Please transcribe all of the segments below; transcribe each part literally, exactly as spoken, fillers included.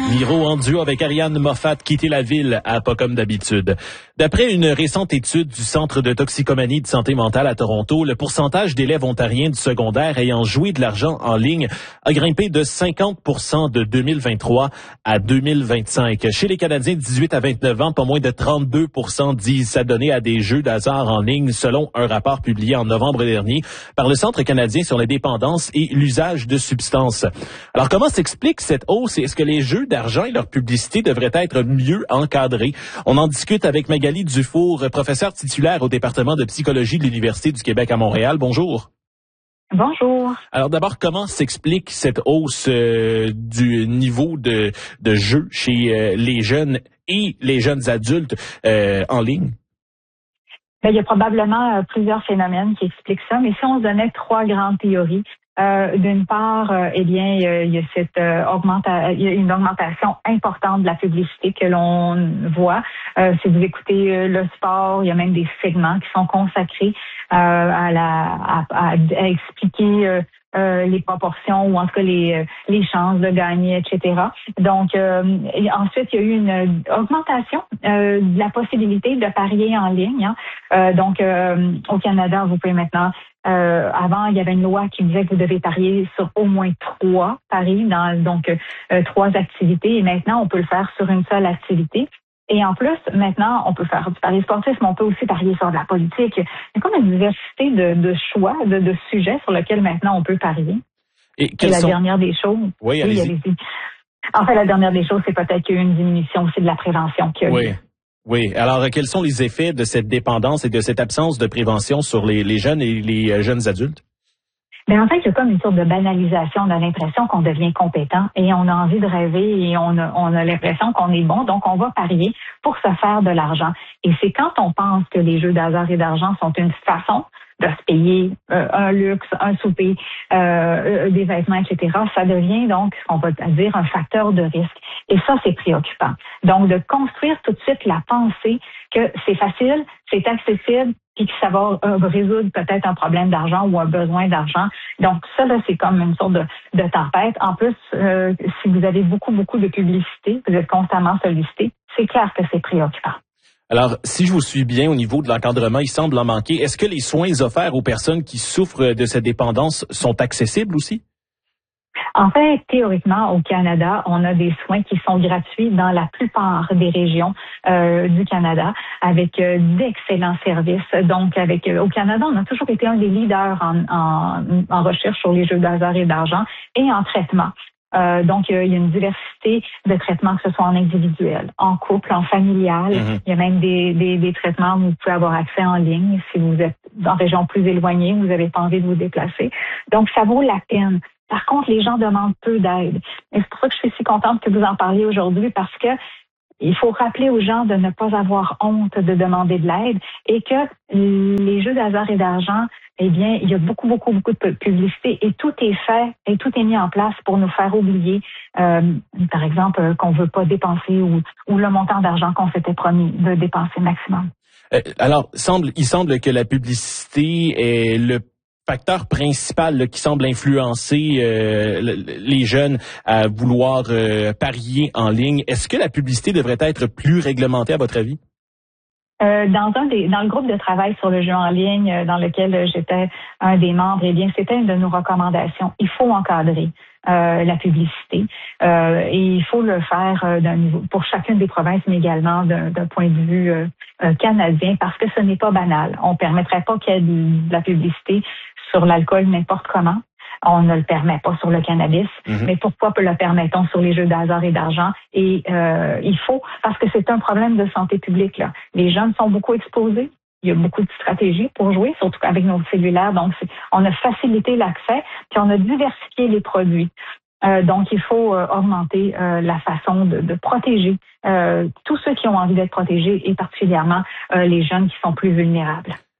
Miro en duo avec Ariane Moffat quitter la ville à pas comme d'habitude. D'après une récente étude du Centre de toxicomanie et de santé mentale à Toronto, le pourcentage d'élèves ontariens du secondaire ayant joué de l'argent en ligne a grimpé de cinquante pour cent de deux mille vingt-trois à deux mille vingt-cinq. Chez les Canadiens de dix-huit à vingt-neuf ans, pas moins de trente-deux pour cent disent s'adonner à des jeux d'hasard en ligne, selon un rapport publié en novembre dernier par le Centre canadien sur les dépendances et l'usage de substances. Alors, comment s'explique cette hausse et est-ce que les jeux d'argent et leur publicité devraient être mieux encadrés? On en discute avec Magali Dufour, professeure titulaire au département de psychologie de l'Université du Québec à Montréal. Bonjour. Bonjour. Alors d'abord, comment s'explique cette hausse euh, du niveau de, de jeu chez euh, les jeunes et les jeunes adultes euh, en ligne? Bien, il y a probablement euh, plusieurs phénomènes qui expliquent ça, mais si on se donnait trois grandes théories, euh, d'une part, euh, eh bien, euh, il y a cette euh, augmenta- il y a une augmentation importante de la publicité que l'on voit. Euh, si vous écoutez euh, le sport, il y a même des segments qui sont consacrés euh, à la à, à, à expliquer euh, Euh, les proportions ou en tout cas les euh, les chances de gagner, et cetera. Donc euh, et ensuite, il y a eu une augmentation euh, de la possibilité de parier en ligne. Hein. Euh, donc euh, au Canada, vous pouvez maintenant euh, avant, il y avait une loi qui disait que vous devez parier sur au moins trois paris, dans donc euh, trois activités, et maintenant on peut le faire sur une seule activité. Et en plus, maintenant, on peut faire du pari sportif, mais on peut aussi parier sur de la politique. Il y a comme une diversité de, de choix, de, de sujets sur lesquels maintenant on peut parier. Et, Et la sont... dernière des choses... Oui, allez-y. Oui, allez-y. En fait, la dernière des choses, c'est peut-être qu'il y a eu une diminution aussi de la prévention qui a oui. eu. Oui. Alors, quels sont les effets de cette dépendance et de cette absence de prévention sur les, les jeunes et les jeunes adultes? Mais en fait, il y a comme une sorte de banalisation. On a l'impression qu'on devient compétent et on a envie de rêver et on a, on a l'impression qu'on est bon. Donc, on va parier pour se faire de l'argent. Et c'est quand on pense que les jeux d'hasard et d'argent sont une façon de se payer euh, un luxe, un souper, euh, des vêtements, et cetera, ça devient donc, on va dire, un facteur de risque. Et ça, c'est préoccupant. Donc, de construire tout de suite la pensée que c'est facile, c'est accessible, puis que ça va euh, résoudre peut-être un problème d'argent ou un besoin d'argent. Donc, ça, là, c'est comme une sorte de, de tempête. En plus, euh, si vous avez beaucoup, beaucoup de publicité, vous êtes constamment sollicité, c'est clair que c'est préoccupant. Alors, si je vous suis bien au niveau de l'encadrement, il semble en manquer. Est-ce que les soins offerts aux personnes qui souffrent de cette dépendance sont accessibles aussi? En fait, théoriquement, au Canada, on a des soins qui sont gratuits dans la plupart des régions euh, du Canada, avec euh, d'excellents services. Donc, avec euh, au Canada, on a toujours été un des leaders en, en, en recherche sur les jeux d'hasard et d'argent et en traitement. Euh, donc, euh, il y a une diversité de traitements, que ce soit en individuel, en couple, en familial. Mm-hmm. Il y a même des, des, des traitements où vous pouvez avoir accès en ligne si vous êtes en région plus éloignée, vous n'avez pas envie de vous déplacer. Donc, ça vaut la peine. Par contre, les gens demandent peu d'aide. Et c'est pour ça que je suis si contente que vous en parliez aujourd'hui, parce que il faut rappeler aux gens de ne pas avoir honte de demander de l'aide et que les jeux d'hasard et d'argent, eh bien, il y a beaucoup, beaucoup, beaucoup de publicité et tout est fait et tout est mis en place pour nous faire oublier, euh, par exemple, qu'on veut pas dépenser ou, ou le montant d'argent qu'on s'était promis de dépenser maximum. Euh, alors, semble, il semble que la publicité est le facteur principal là, qui semble influencer euh, les jeunes à vouloir euh, parier en ligne. Est-ce que la publicité devrait être plus réglementée à votre avis? Euh, dans un des, dans le groupe de travail sur le jeu en ligne euh, dans lequel j'étais un des membres, eh bien, c'était une de nos recommandations. Il faut encadrer euh, la publicité euh, et il faut le faire euh, d'un niveau pour chacune des provinces, mais également d'un, d'un point de vue euh, euh, canadien, parce que ce n'est pas banal. On ne permettrait pas qu'il y ait de, de la publicité sur l'alcool n'importe comment. On ne le permet pas sur le cannabis, mm-hmm. mais pourquoi le permettons sur les jeux d'hasard et d'argent? Et euh, il faut, parce que c'est un problème de santé publique, là. Les jeunes sont beaucoup exposés. Il y a beaucoup de stratégies pour jouer, surtout avec nos cellulaires. Donc, c'est, on a facilité l'accès, puis on a diversifié les produits. Euh, donc, il faut euh, augmenter euh, la façon de, de protéger euh, tous ceux qui ont envie d'être protégés et particulièrement euh, les jeunes qui sont plus vulnérables.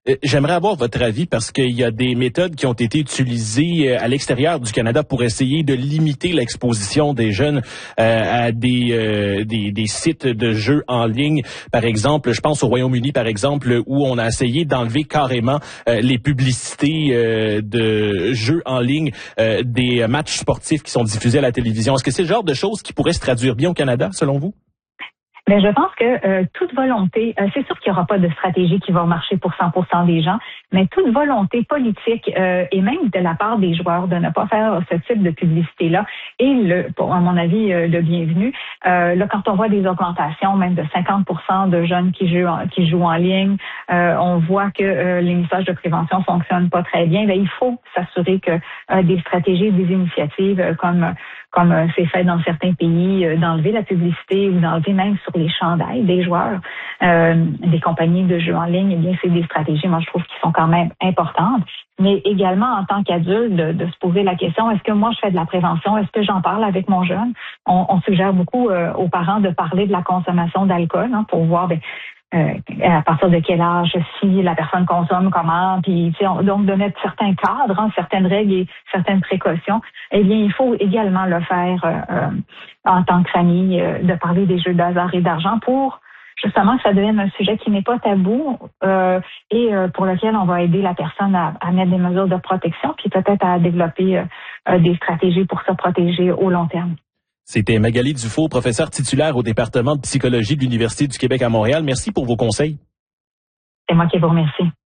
J'aimerais avoir votre avis parce qu'il y a des méthodes qui ont été utilisées à l'extérieur du Canada pour essayer de limiter l'exposition des jeunes euh, à des, euh, des des sites de jeux en ligne. Par exemple, je pense au Royaume-Uni, par exemple, où on a essayé d'enlever carrément euh, les publicités euh, de jeux en ligne euh, des matchs sportifs qui sont diffusés à la télévision. Est-ce que c'est le genre de choses qui pourrait se traduire bien au Canada, selon vous? Mais je pense que euh, toute volonté, euh, c'est sûr qu'il n'y aura pas de stratégie qui va marcher pour cent pour cent des gens, mais toute volonté politique euh, et même de la part des joueurs de ne pas faire ce type de publicité-là est, le, pour, à mon avis, euh, le bienvenu. Euh, là, quand on voit des augmentations, même de cinquante pour cent de jeunes qui jouent en, qui jouent en ligne, euh, on voit que euh, les messages de prévention fonctionnent pas très bien. Bien, il faut s'assurer que euh, des stratégies, des initiatives euh, comme comme euh, c'est fait dans certains pays, euh, d'enlever la publicité ou d'enlever même sur les chandails des joueurs, euh, des compagnies de jeux en ligne, eh bien, c'est des stratégies, moi, je trouve, qui sont quand même importantes. Mais également, en tant qu'adulte, de, de se poser la question, est-ce que moi, je fais de la prévention? Est-ce que j'en parle avec mon jeune? On, on suggère beaucoup euh, aux parents de parler de la consommation d'alcool, hein, pour voir, ben, Euh, à partir de quel âge, si la personne consomme, comment, puis on, donc de mettre certains cadres, hein, certaines règles et certaines précautions. Eh bien, il faut également le faire euh, en tant que famille, euh, de parler des jeux d'hasard et d'argent pour justement que ça devienne un sujet qui n'est pas tabou euh, et euh, pour lequel on va aider la personne à, à mettre des mesures de protection, puis peut-être à développer euh, des stratégies pour se protéger au long terme. C'était Magali Dufault, professeure titulaire au département de psychologie de l'Université du Québec à Montréal. Merci pour vos conseils. C'est moi qui vous remercie.